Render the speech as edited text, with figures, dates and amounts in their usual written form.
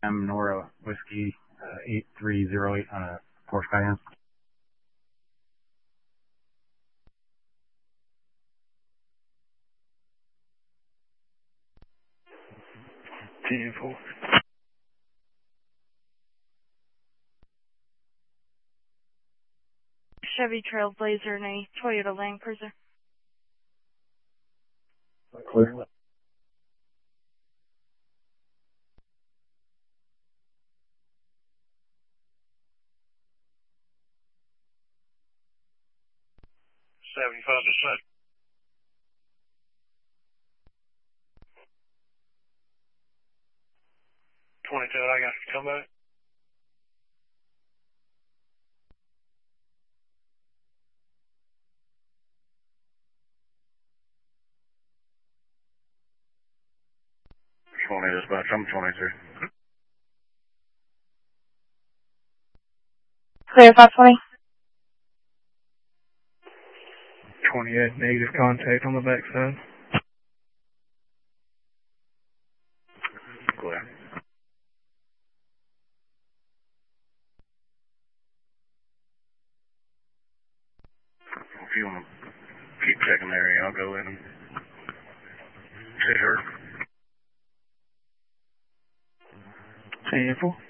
Nora Whiskey 8308 on a Porsche Cayenne. TN4. Chevy Trailblazer and a Toyota Land Cruiser. Clear. $75. 22, I got to come back. Dispatch, I'm 22. Clear 520. 28, negative contact on the backside. Clear. If you want to keep checking the area, I'll go in and see her. TN4.